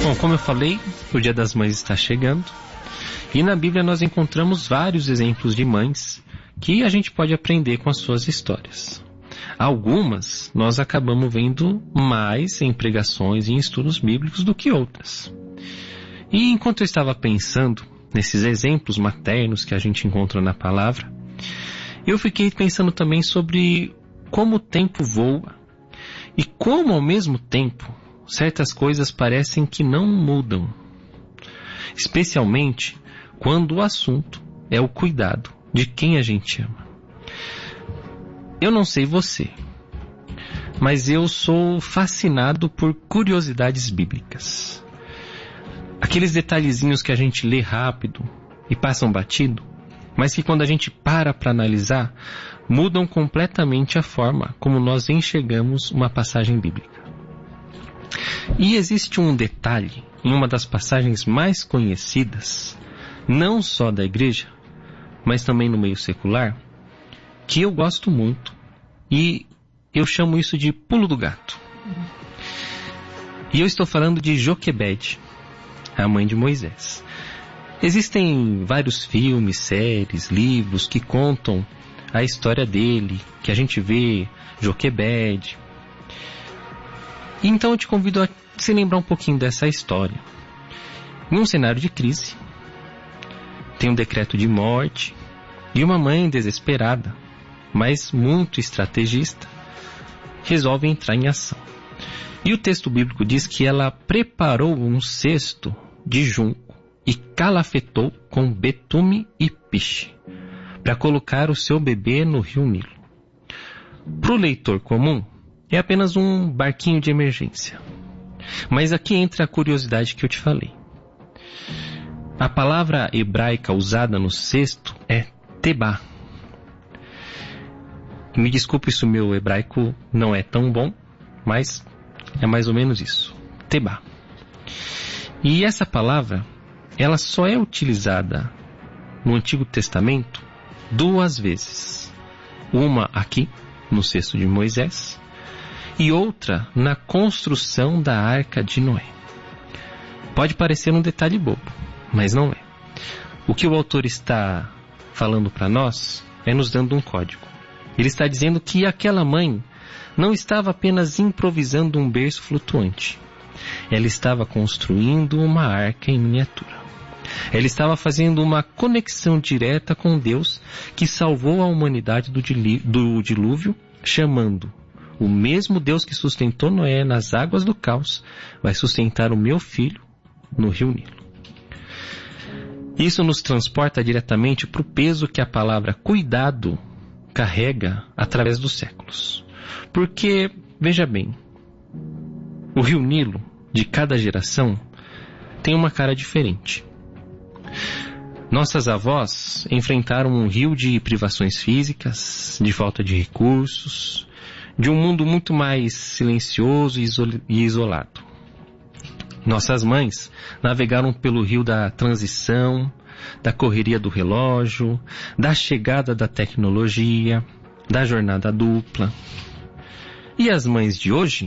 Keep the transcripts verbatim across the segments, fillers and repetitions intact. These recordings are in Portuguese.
Bom, como eu falei, o Dia das Mães está chegando e na Bíblia nós encontramos vários exemplos de mães que a gente pode aprender com as suas histórias. Algumas nós acabamos vendo mais em pregações e em estudos bíblicos do que outras. E enquanto eu estava pensando nesses exemplos maternos que a gente encontra na palavra, eu fiquei pensando também sobre como o tempo voa e como ao mesmo tempo certas coisas parecem que não mudam, especialmente quando o assunto é o cuidado de quem a gente ama. Eu não sei você, mas eu sou fascinado por curiosidades bíblicas. Aqueles detalhezinhos que a gente lê rápido e passam batido, mas que quando a gente para para analisar, mudam completamente a forma como nós enxergamos uma passagem bíblica. E existe um detalhe em uma das passagens mais conhecidas, não só da igreja, mas também no meio secular, que eu gosto muito e eu chamo isso de pulo do gato. E eu estou falando de Joquebede, a mãe de Moisés. Existem vários filmes, séries, livros que contam a história dele, que a gente vê Joquebede. Então eu te convido a se lembrar um pouquinho dessa história. Em um cenário de crise, tem um decreto de morte e uma mãe desesperada, mas muito estrategista, resolve entrar em ação. E o texto bíblico diz que ela preparou um cesto de junco e calafetou com betume e piche para colocar o seu bebê no rio Nilo. Para o leitor comum, é apenas um barquinho de emergência. Mas aqui entra a curiosidade que eu te falei. A palavra hebraica usada no cesto é tebá. Me desculpe se o meu hebraico não é tão bom, mas é mais ou menos isso. Tebá. E essa palavra, ela só é utilizada no Antigo Testamento duas vezes. Uma aqui, no cesto de Moisés, e outra na construção da Arca de Noé. Pode parecer um detalhe bobo, mas não é. O que o autor está falando para nós é nos dando um código. Ele está dizendo que aquela mãe não estava apenas improvisando um berço flutuante. Ela estava construindo uma arca em miniatura. Ela estava fazendo uma conexão direta com Deus que salvou a humanidade do dilúvio, chamando o mesmo Deus que sustentou Noé nas águas do caos, vai sustentar o meu filho no rio Nilo. Isso nos transporta diretamente para o peso que a palavra cuidado carrega através dos séculos. Porque, veja bem, o rio Nilo, de cada geração, tem uma cara diferente. Nossas avós enfrentaram um rio de privações físicas, de falta de recursos, de um mundo muito mais silencioso e isolado. Nossas mães navegaram pelo rio da transição, da correria do relógio, da chegada da tecnologia, da jornada dupla. E as mães de hoje,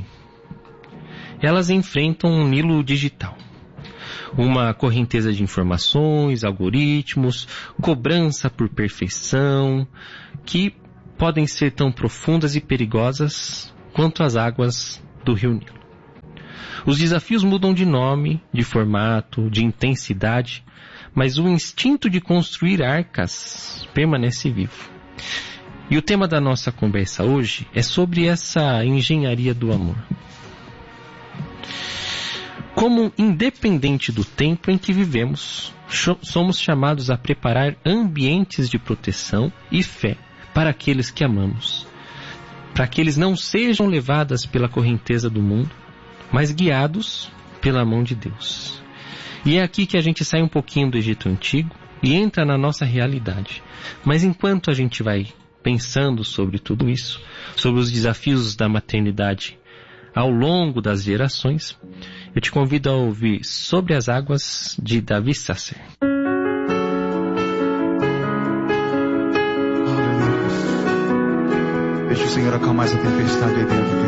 elas enfrentam um Nilo digital. Uma correnteza de informações, algoritmos, cobrança por perfeição, que podem ser tão profundas e perigosas quanto as águas do rio Nilo. Os desafios mudam de nome, de formato, de intensidade, mas o instinto de construir arcas permanece vivo. E o tema da nossa conversa hoje é sobre essa engenharia do amor. Como independente do tempo em que vivemos, somos chamados a preparar ambientes de proteção e fé para aqueles que amamos, para que eles não sejam levados pela correnteza do mundo, mas guiados pela mão de Deus. E é aqui que a gente sai um pouquinho do Egito Antigo e entra na nossa realidade. Mas enquanto a gente vai pensando sobre tudo isso, sobre os desafios da maternidade ao longo das gerações, eu te convido a ouvir Sobre as Águas, de Davi Sasser. Deixa o Senhor acalmar essa tempestade aí dentro.